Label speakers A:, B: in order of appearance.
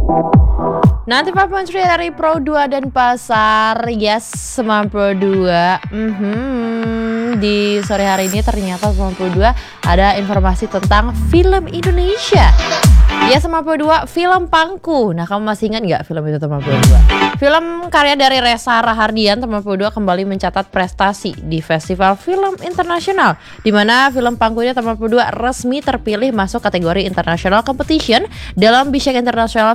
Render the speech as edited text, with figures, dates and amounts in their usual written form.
A: Nanti Pak Menteri dari Pro 2 dan Pasar, yes 92. Di sore hari ini ternyata 92 ada informasi tentang film Indonesia. Ya 92 film Pangku. Nah kamu masih ingat gak film itu 92? Film karya dari Reza Rahardian 92 kembali mencatat prestasi di Festival Film Internasional, di mana film Pangku ini 92 resmi terpilih masuk kategori International Competition dalam Bishek International